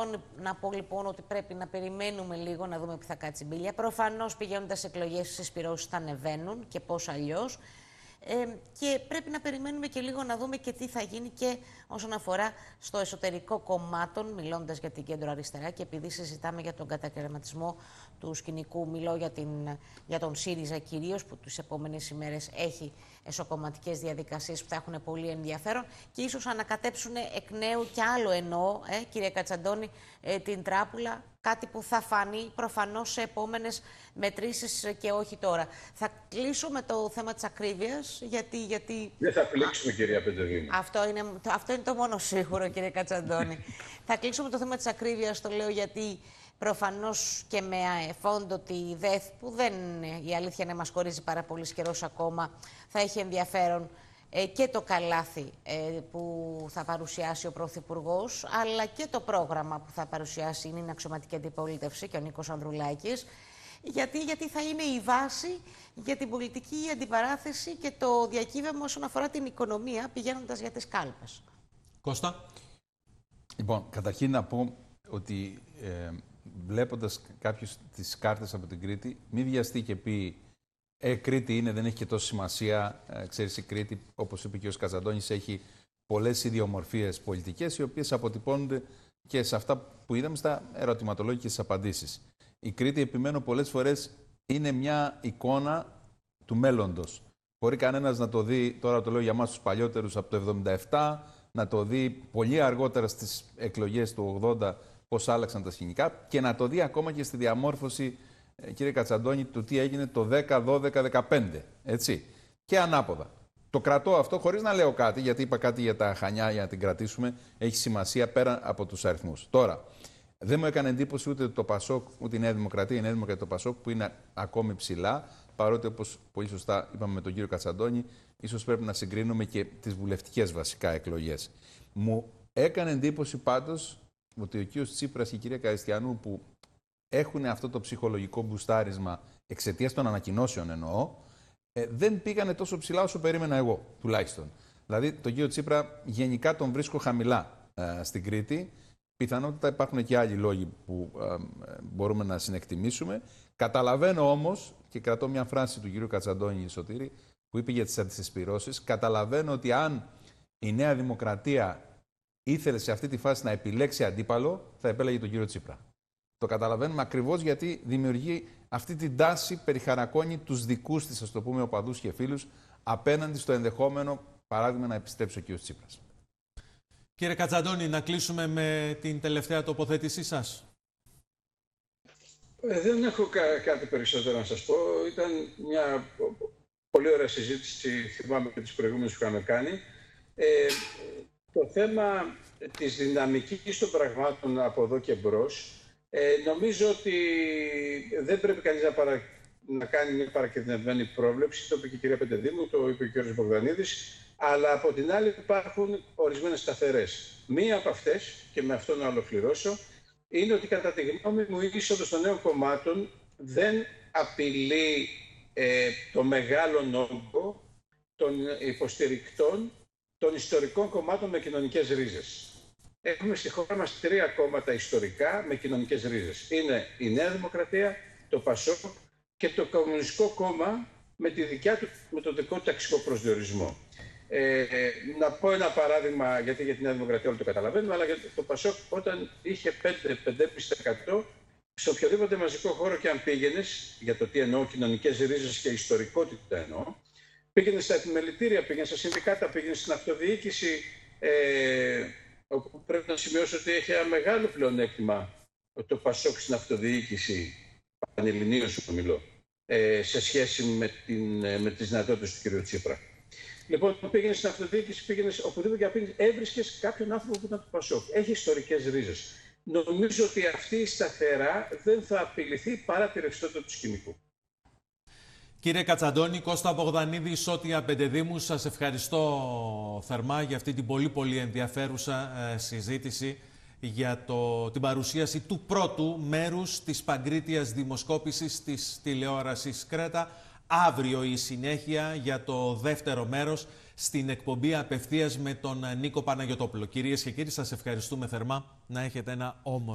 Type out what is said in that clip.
να πω λοιπόν ότι πρέπει να περιμένουμε λίγο να δούμε που θα κάτσει η μπίλια. Προφανώς πηγαίνοντας σε εκλογές, οι συσπυρώσεις θα ανεβαίνουν και πώς αλλιώς. Και πρέπει να περιμένουμε και λίγο να δούμε και τι θα γίνει και όσον αφορά στο εσωτερικό κομμάτων, μιλώντας για την κέντρο αριστερά, και επειδή συζητάμε για τον κατακαιρματισμό του σκηνικού, μιλώ για τον ΣΥΡΙΖΑ κυρίως, που τις επόμενες ημέρες έχει εσωκομματικές διαδικασίες που θα έχουν πολύ ενδιαφέρον και ίσως ανακατέψουν εκ νέου κι άλλο, εννοώ, κύριε Κατσαντώνη, την τράπουλα, κάτι που θα φανεί προφανώς σε επόμενες μετρήσεις και όχι τώρα. Θα κλείσω με το θέμα της ακρίβειας, γιατί... Δεν θα πλήξουμε, κυρία Πεντεδήμου. Αυτό είναι το μόνο σίγουρο, κύριε Κατσαντώνη. Θα κλείσω με το θέμα της ακρίβειας, το λέω γιατί προφανώς και με φόντο τη ΔΕΘ, που δεν, η αλήθεια να μας χωρίζει πάρα πολύ καιρός ακόμα, θα έχει ενδιαφέρον και το καλάθι που θα παρουσιάσει ο Πρωθυπουργός, αλλά και το πρόγραμμα που θα παρουσιάσει είναι η αξιωματική αντιπολίτευση και ο Νίκος Ανδρουλάκης, γιατί θα είναι η βάση για την πολιτική αντιπαράθεση και το διακύβευμα όσον αφορά την οικονομία, πηγαίνοντας για τις κάλπες. Κώστα. Λοιπόν, καταρχήν να πω ότι βλέποντας κάποιους τις κάρτες από την Κρήτη, μην βιαστεί και πει Κρήτη είναι, δεν έχει και τόση σημασία. Ξέρεις, η Κρήτη, όπως είπε και ο Κατσαντώνης, έχει πολλές ιδιομορφίες πολιτικές, οι οποίες αποτυπώνονται και σε αυτά που είδαμε στα ερωτηματολόγια και στις απαντήσεις. Η Κρήτη, επιμένω πολλές φορές, είναι μια εικόνα του μέλλοντος. Μπορεί κανένας να το δει, τώρα το λέω για εμάς τους παλιότερους, από το 1977, να το δει πολύ αργότερα στις εκλογές του 80, πώς άλλαξαν τα σκηνικά, και να το δει ακόμα και στη διαμόρφωση, κύριε Κατσαντώνη, του τι έγινε το 10, 12, 15. Έτσι. Και ανάποδα. Το κρατώ αυτό χωρίς να λέω κάτι, γιατί είπα κάτι για τα Χανιά, για να την κρατήσουμε. Έχει σημασία πέρα από τους αριθμούς. Τώρα, δεν μου έκανε εντύπωση ούτε το ΠΑΣΟΚ, ούτε η Νέα Δημοκρατία. Η Νέα Δημοκρατία, το ΠΑΣΟΚ, που είναι ακόμη ψηλά, παρότι, όπως πολύ σωστά είπαμε με τον κύριο Κατσαντώνη, ίσως πρέπει να συγκρίνουμε και τις βουλευτικές βασικά εκλογές. Μου έκανε εντύπωση πάντως ότι ο κύριος Τσίπρας και η κυρία Καριστιανού, που έχουν αυτό το ψυχολογικό μπουστάρισμα εξαιτίας των ανακοινώσεων, εννοώ, δεν πήγανε τόσο ψηλά όσο περίμενα εγώ, τουλάχιστον. Δηλαδή, τον κύριο Τσίπρα γενικά τον βρίσκω χαμηλά στην Κρήτη. Πιθανότατα υπάρχουν και άλλοι λόγοι που μπορούμε να συνεκτιμήσουμε. Καταλαβαίνω όμως, και κρατώ μια φράση του κύριου Κατσαντώνη Σωτήρη, που είπε για τις αντισυσπυρώσεις, καταλαβαίνω ότι αν η Νέα Δημοκρατία ήθελε σε αυτή τη φάση να επιλέξει αντίπαλο, θα επέλεγε τον κύριο Τσίπρα. Το καταλαβαίνουμε ακριβώς γιατί δημιουργεί αυτή την τάση, περιχαρακώνει τους δικούς της, ας το πούμε, οπαδούς και φίλους, απέναντι στο ενδεχόμενο, παράδειγμα, να επιστρέψει ο κύριος Τσίπρας. Κύριε Κατσαντώνη, να κλείσουμε με την τελευταία τοποθέτησή σας. Δεν έχω κάτι περισσότερο να σας πω. Ήταν μια πολύ ωραία συζήτηση, θυμάμαι και τις προηγούμενες που είχαμε κάνει. Το θέμα της δυναμικής των πραγμάτων από εδώ και μπρος, νομίζω ότι δεν πρέπει κανείς να κάνει μια παρακινδυνευμένη πρόβλεψη. Το είπε και η κυρία Πεντεδήμου, το είπε και ο κ. Μπογδανίδης. Αλλά από την άλλη υπάρχουν ορισμένες σταθερές. Μία από αυτές, και με αυτό να ολοκληρώσω, είναι ότι κατά τη γνώμη μου η είσοδος των νέων κομμάτων δεν απειλεί το μεγάλο όγκο των υποστηρικτών των ιστορικών κομμάτων με κοινωνικές ρίζες. Έχουμε στη χώρα μας 3 κόμματα ιστορικά με κοινωνικές ρίζες. Είναι η Νέα Δημοκρατία, το ΠΑΣΟΚ και το Κομμουνιστικό Κόμμα με το δικό του ταξικό προσδιορισμό. Να πω ένα παράδειγμα, γιατί για την Νέα Δημοκρατία όλοι το καταλαβαίνουμε, αλλά για το ΠΑΣΟΚ, όταν είχε 5-5% σε οποιοδήποτε μαζικό χώρο και αν πήγαινες, για το τι εννοώ, κοινωνικές ρίζες και ιστορικότητα εννοώ, πήγαινε στα επιμελητήρια, πήγαινε στα συνδικάτα, πήγαινε στην αυτοδιοίκηση, όπου πρέπει να σημειώσω ότι έχει ένα μεγάλο πλεονέκτημα το ΠΑΣΟΚ στην αυτοδιοίκηση, πανελληνίως μιλώ, σε σχέση με τις δυνατότητες του κ. Τσίπρα. Λοιπόν, πήγαινε στην αυτοδιοίκηση, πήγαινε οπουδήποτε και πήγαινε, έβρισκες κάποιον άνθρωπο που ήταν του ΠΑΣΟΚ. Έχει ιστορικές ρίζες. Νομίζω ότι αυτή η σταθερά δεν θα απειληθεί παρά τη ρευστότητα του σκηνικού. Κύριε Κατσαντώνη, Κώστα Μπογδανίδη, Σώτια Πεντεδήμου, σας ευχαριστώ θερμά για αυτή την πολύ ενδιαφέρουσα συζήτηση για την παρουσίαση του πρώτου μέρους της παγκρίτιας δημοσκόπησης της τηλεόρασης Κρέτα. Αύριο η συνέχεια για το δεύτερο μέρος στην εκπομπή απευθείας με τον Νίκο Παναγιωτόπουλο. Κυρίες και κύριοι, σας ευχαριστούμε θερμά. Να έχετε ένα όμορφο